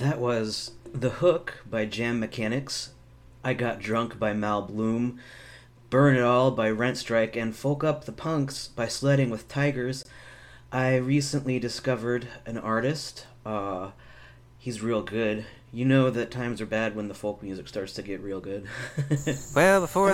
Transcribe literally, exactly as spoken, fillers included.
That was The Hook by Jam Mechanics, I Got Drunk by Mal Bloom, Burn It All by Rent Strike, and Folk Up the Punks by Sledding with Tigers. I recently discovered an artist. Uh, he's real good. You know that times are bad when the folk music starts to get real good. Well, before